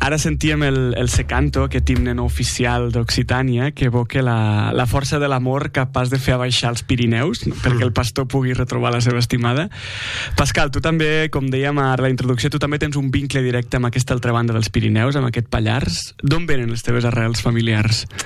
Ara sentíem el Secanto, aquest himne no oficial d'Occitània, que evoca la força de l'amor capaç de fer abaixar els Pirineus, perquè el pastor pugui retrobar la seva estimada. Pascal, tu també, com dèiem a la introducció, tu també tens un vincle directe amb aquesta altra banda dels Pirineus, amb aquest Pallars. D'on venen les teves arrels familiars?